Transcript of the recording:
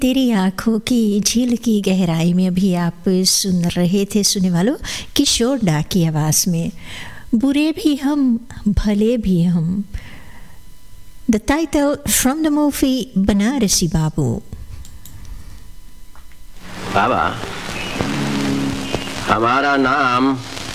तेरी आँखों की झील की गहराई में अभी आप सुन रहे थे सुनने वालों किशोर डा की आवाज़ में बुरे भी हम भले भी हम. The title from the movie Banarasi Babu. बाबा, हमारा नाम